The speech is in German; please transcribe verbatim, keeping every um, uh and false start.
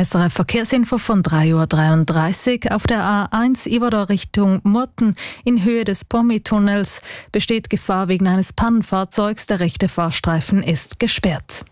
S R F Verkehrsinfo von drei Uhr dreiunddreißig. Auf der A eins Iverdor Richtung Murten in Höhe des Pommi-Tunnels besteht Gefahr wegen eines Pannenfahrzeugs. Der rechte Fahrstreifen ist gesperrt.